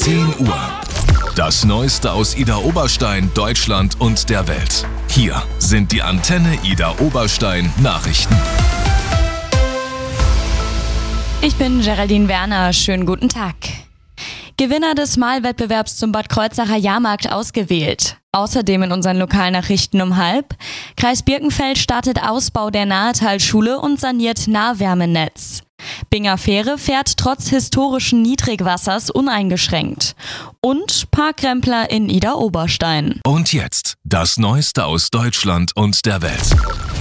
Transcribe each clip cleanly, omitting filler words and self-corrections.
10 Uhr. Das Neueste aus Idar-Oberstein, Deutschland und der Welt. Hier sind die Antenne Idar-Oberstein Nachrichten. Ich bin Geraldine Werner, schönen guten Tag. Gewinner des Malwettbewerbs zum Bad Kreuznacher Jahrmarkt ausgewählt. Außerdem in unseren Lokalnachrichten um 12:30. Kreis Birkenfeld startet Ausbau der Nahetalschule und saniert Nahwärmenetz. Binger Fähre fährt trotz historischen Niedrigwassers uneingeschränkt. Und Parkrempler in Idar-Oberstein. Und jetzt das Neueste aus Deutschland und der Welt.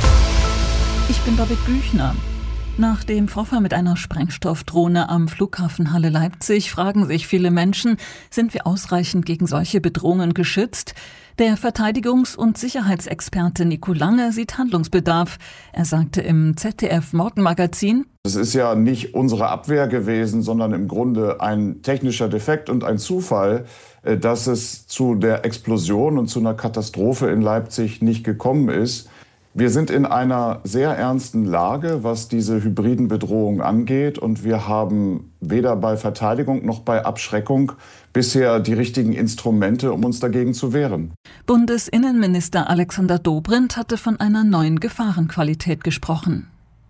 Ich bin Babette Büchner. Nach dem Vorfall mit einer Sprengstoffdrohne am Flughafen Halle Leipzig fragen sich viele Menschen, sind wir ausreichend gegen solche Bedrohungen geschützt? Der Verteidigungs- und Sicherheitsexperte Nico Lange sieht Handlungsbedarf. Er sagte im ZDF-Morgenmagazin: Es ist ja nicht unsere Abwehr gewesen, sondern im Grunde ein technischer Defekt und ein Zufall, dass es zu der Explosion und zu einer Katastrophe in Leipzig nicht gekommen ist. Wir sind in einer sehr ernsten Lage, was diese hybriden Bedrohungen angeht. Und wir haben weder bei Verteidigung noch bei Abschreckung bisher die richtigen Instrumente, um uns dagegen zu wehren. Bundesinnenminister Alexander Dobrindt hatte von einer neuen Gefahrenqualität gesprochen.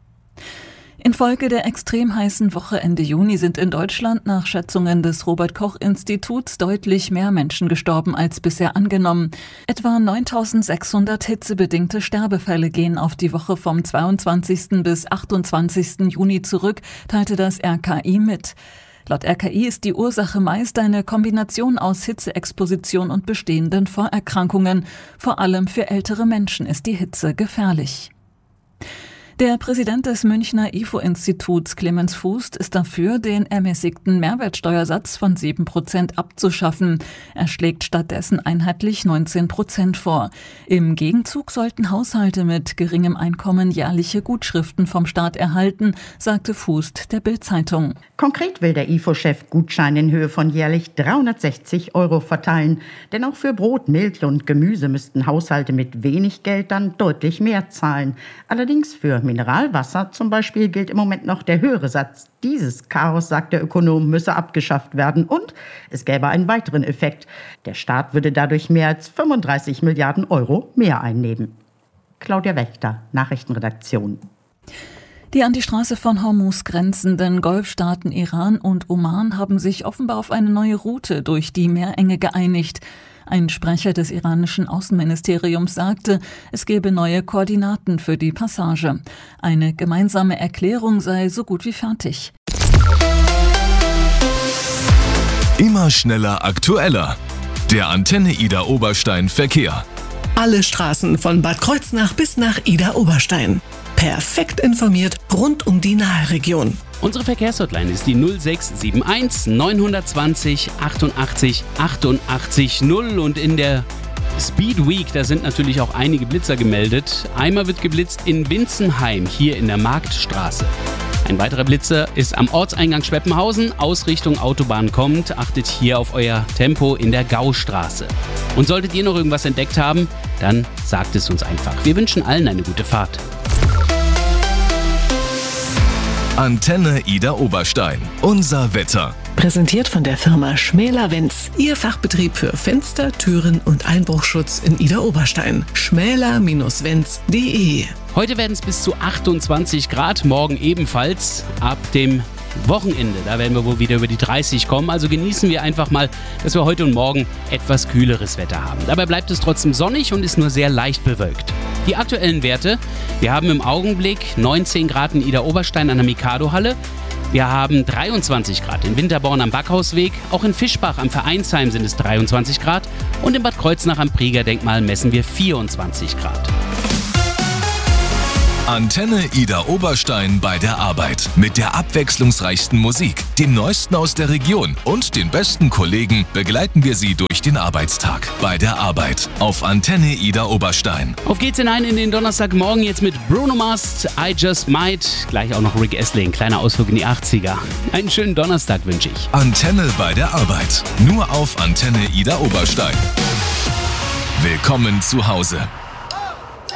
Infolge der extrem heißen Woche Ende Juni sind in Deutschland nach Schätzungen des Robert-Koch-Instituts deutlich mehr Menschen gestorben als bisher angenommen. Etwa 9.600 hitzebedingte Sterbefälle gehen auf die Woche vom 22. bis 28. Juni zurück, teilte das RKI mit. Laut RKI ist die Ursache meist eine Kombination aus Hitzeexposition und bestehenden Vorerkrankungen. Vor allem für ältere Menschen ist die Hitze gefährlich. Der Präsident des Münchner IFO-Instituts, Clemens Fußt, ist dafür, den ermäßigten Mehrwertsteuersatz von 7% abzuschaffen. Er schlägt stattdessen einheitlich 19% vor. Im Gegenzug sollten Haushalte mit geringem Einkommen jährliche Gutschriften vom Staat erhalten, sagte Fußt der Bild-Zeitung. Konkret will der IFO-Chef Gutscheine in Höhe von jährlich 360 € verteilen. Denn auch für Brot, Milch und Gemüse müssten Haushalte mit wenig Geld dann deutlich mehr zahlen. Allerdings für Mineralwasser zum Beispiel gilt im Moment noch der höhere Satz. Dieses Chaos, sagt der Ökonom, müsse abgeschafft werden und es gäbe einen weiteren Effekt. Der Staat würde dadurch mehr als 35 Milliarden € mehr einnehmen. Claudia Wächter, Nachrichtenredaktion. Die an die Straße von Hormuz grenzenden Golfstaaten Iran und Oman haben sich offenbar auf eine neue Route durch die Meerenge geeinigt. Ein Sprecher des iranischen Außenministeriums sagte, es gebe neue Koordinaten für die Passage. Eine gemeinsame Erklärung sei so gut wie fertig. Immer schneller, aktueller. Der Antenne Idar-Oberstein Verkehr. Alle Straßen von Bad Kreuznach bis nach Idar-Oberstein. Perfekt informiert rund um die Naheregion. Unsere Verkehrshotline ist die 0671 920 88 88 0 und in der Speed Week, da sind natürlich auch einige Blitzer gemeldet. Einmal wird geblitzt in Winzenheim, hier in der Marktstraße. Ein weiterer Blitzer ist am Ortseingang Schweppenhausen, Ausrichtung Autobahn kommt. Achtet hier auf euer Tempo in der Gaustraße. Und solltet ihr noch irgendwas entdeckt haben, dann sagt es uns einfach. Wir wünschen allen eine gute Fahrt. Antenne Idar-Oberstein. Unser Wetter. Präsentiert von der Firma Schmäler-Wenz. Ihr Fachbetrieb für Fenster, Türen und Einbruchschutz in Idar-Oberstein. schmäler-wenz.de. Heute werden es bis zu 28 Grad, morgen ebenfalls. Ab dem Wochenende, da werden wir wohl wieder über die 30 kommen. Also genießen wir einfach mal, dass wir heute und morgen etwas kühleres Wetter haben. Dabei bleibt es trotzdem sonnig und ist nur sehr leicht bewölkt. Die aktuellen Werte: wir haben im Augenblick 19 Grad in Idar-Oberstein an der Mikado-Halle. Wir haben 23 Grad in Winterborn am Backhausweg. Auch in Fischbach am Vereinsheim sind es 23 Grad. Und in Bad Kreuznach am Priegerdenkmal messen wir 24 Grad. Antenne Idar-Oberstein bei der Arbeit. Mit der abwechslungsreichsten Musik, dem Neuesten aus der Region und den besten Kollegen begleiten wir Sie durch den Arbeitstag. Bei der Arbeit auf Antenne Idar-Oberstein. Auf geht's hinein in den Donnerstagmorgen jetzt mit Bruno Mars, I Just Might. Gleich auch noch Rick Astley, kleiner Ausflug in die 80er. Einen schönen Donnerstag wünsche ich. Antenne bei der Arbeit. Nur auf Antenne Idar-Oberstein. Willkommen zu Hause.